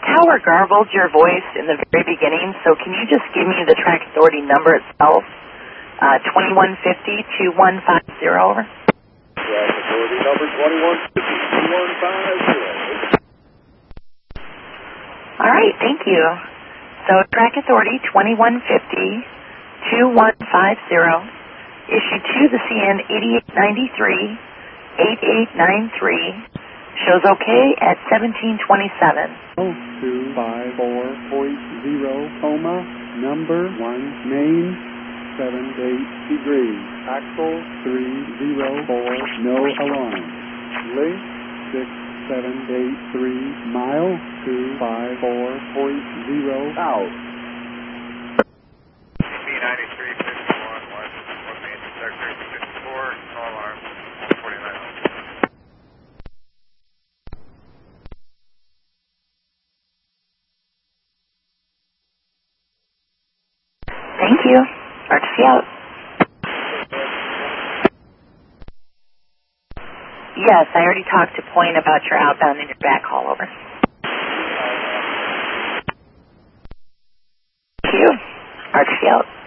tower garbled your voice in the very beginning, so can you just give me the track authority number itself? 2150-2150, over. Track authority number 2150-2150. All right, thank you. So track authority 2150-2150, issued to the CN 8893-8893, shows okay at 1727. 254.0, number 1, main 78 degrees, axle 304, no alarm, length 6783, mile 254.0 out. B9351, Washington, main sector 54, no alarm, 149. Thank you. RTC out. Yes, I already talked to Point about your outbound and your backhaul, over. Thank you. RTC out.